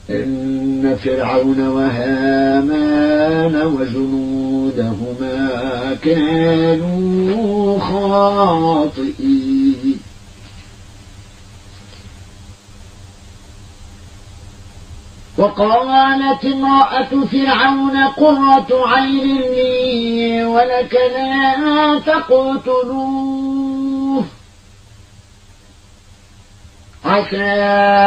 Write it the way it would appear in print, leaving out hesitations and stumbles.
إن فرعون وهامان وجنودهما كانوا خاطئين وقالت امرأة فرعون قرة عين لي ولك لا تقتلوه عسى